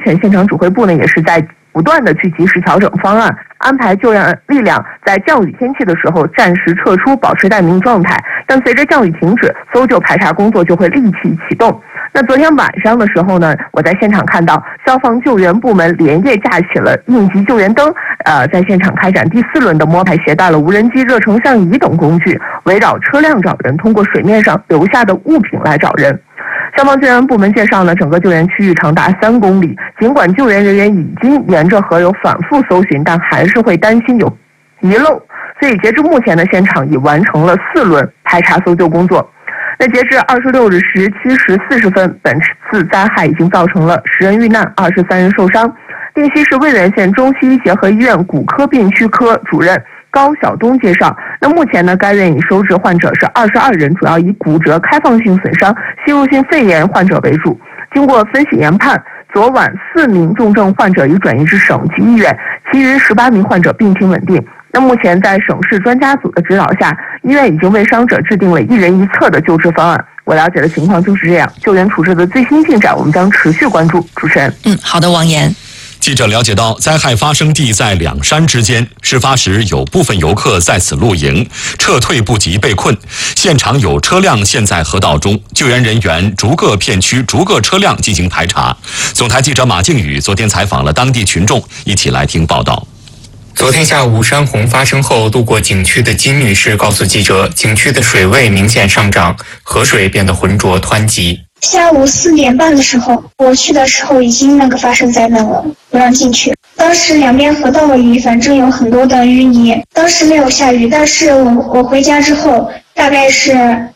前现场指挥部呢也是在不断的去及时调整方案，安排救援力量在降雨天气的时候暂时撤出，保持待命状态。但随着降雨停止，搜救排查工作就会立即启动。那昨天晚上的时候呢，我在现场看到消防救援部门连夜架起了应急救援灯，在现场开展第4轮的摸排，携带了无人机、热成像仪等工具，围绕车辆找人，通过水面上留下的物品来找人。消防救援部门介绍呢，整个救援区域长达3公里，尽管救援人员已经沿着河流反复搜寻，但还是会担心有遗漏，所以截至目前的现场已完成了4轮排查搜救工作。那截至26日17时40分，本次灾害已经造成了10人遇难，23人受伤。定西市渭源县中西医结合医院骨科病区科主任高晓东介绍，那目前呢，该院已收治患者是22人，主要以骨折开放性损伤、吸入性肺炎患者为主。经过分析研判，昨晚4名重症患者已转移至省级医院，其余18名患者病情稳定。那目前在省市专家组的指导下，医院已经为伤者制定了1人1侧的救治方案。我了解的情况就是这样，救援处置的最新进展，我们将持续关注。主持人， 好的，王岩。 记者了解到，灾害发生地在2山之间，事发时有部分游客在此露营，撤退不及被困，现场有车辆陷在河道中，救援人员逐个片区、逐个车辆进行排查。总台记者马靖宇昨天采访了当地群众，一起来听报道。 昨天下午山洪发生后，路过景区的金女士告诉记者，景区的水位明显上涨，河水变得浑浊湍急。 下午4点半的时候，我去的时候已经发生灾难了，不让进去。当时两边河道里反正有很多的淤泥，当时没有下雨，但是我回家之后，大概是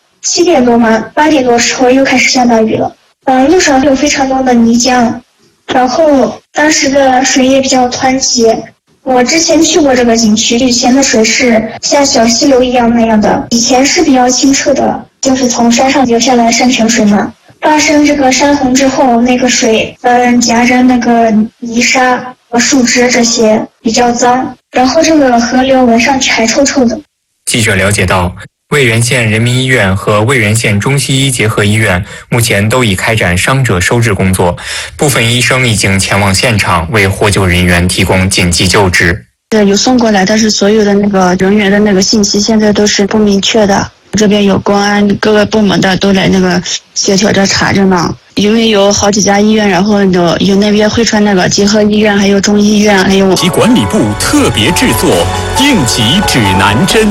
7点多嘛，8点多的时候又开始下大雨了。路上有非常多的泥浆，然后当时的水也比较湍急。我之前去过这个景区，以前的水是像小溪流一样那样的，以前是比较清澈的，就是从山上流下来山泉水嘛。发生这个山洪之后，那个水夹着那个泥沙和树枝这些比较脏，然后这个河流闻上去还臭臭的。 记者了解到，渭源县人民医院和渭源县中西医结合医院目前都已开展伤者收治工作，部分医生已经前往现场为获救人员提供紧急救治。 有送过来，但是所有的人员的信息现在都是不明确的。这边有公安各个部门的都来协调着查着呢，因为有好几家医院，然后有那边汇川结合医院，还有中医院，还有及管理部特别制作应急指南针。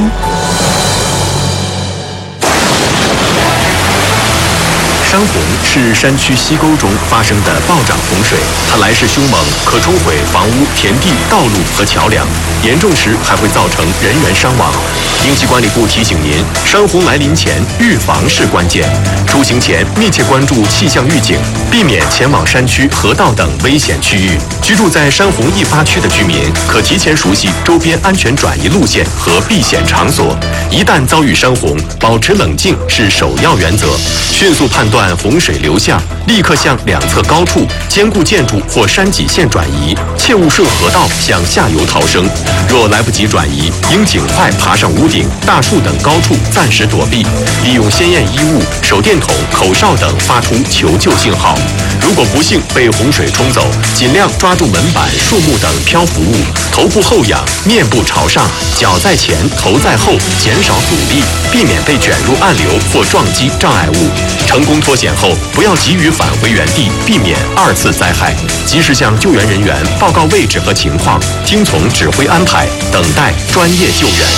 山洪是山区溪沟中发生的暴涨洪水，它来势凶猛，可冲毁房屋、田地、道路和桥梁，严重时还会造成人员伤亡。应急管理部提醒您，山洪来临前预防是关键，出行前密切关注气象预警，避免前往山区、河道等危险区域。居住在山洪易发区的居民可提前熟悉周边安全转移路线和避险场所，一旦遭遇山洪，保持冷静是首要原则，迅速判断洪水流向，立刻向2侧高处、坚固建筑或山脊线转移，切勿顺河道向下游逃生。若来不及转移，应尽快爬上屋顶、大树等高处暂时躲避，利用鲜艳衣物、手电筒、口哨等发出求救信号。如果不幸被洪水冲走，尽量抓住门板、树木等漂浮物，头部后仰，面部朝上，脚在前，头在后，减少阻力，避免被卷入暗流或撞击障碍物。成功脱险后，不要急于返回原地，避免2次灾害。及时向救援人员报告位置和情况，听从指挥安排，等待专业救援。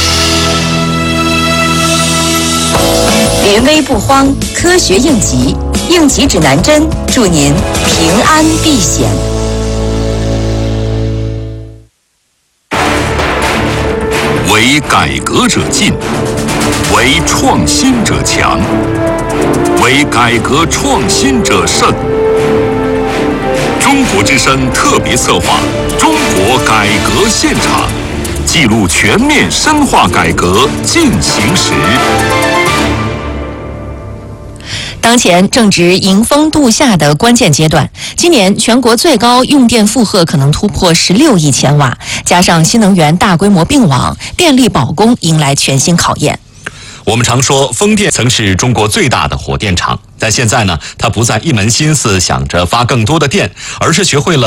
临危不慌，科学应急，应急指南针，祝您平安避险。 为改革者进，为创新者强，为改革创新者胜。中国之声特别策划《中国改革现场》，记录全面深化改革进行时。 当前正值迎峰度夏的关键阶段，今年全国最高用电负荷可能突破16亿千瓦，加上新能源大规模并网，电力保供迎来全新考验。 我们常说风电曾是中国最大的火电厂，但现在呢，它不再一门心思想着发更多的电，而是学会了